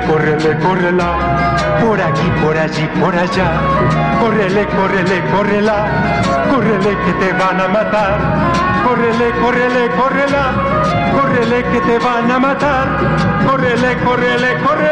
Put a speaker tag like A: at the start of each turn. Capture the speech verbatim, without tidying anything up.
A: córrele, córrela, por aquí, por allí, por allá. Córrele, córrele, córrela, córrele que te van a matar. Córrele, córrele, córrela, córrele que te van a matar. Córrele, córrele, córrele.